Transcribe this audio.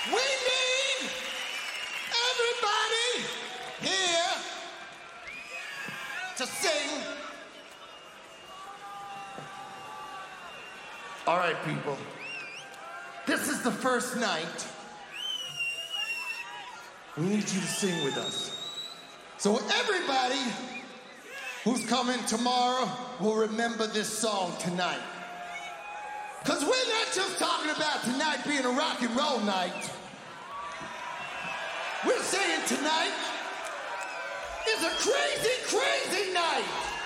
We need everybody here to sing. All right, people. This is the first night. We need you to sing with us. So everybody who's coming tomorrow will remember this song tonight. Because we're not just talking about tonight being a rock and roll night. We're saying tonight is a crazy, crazy night.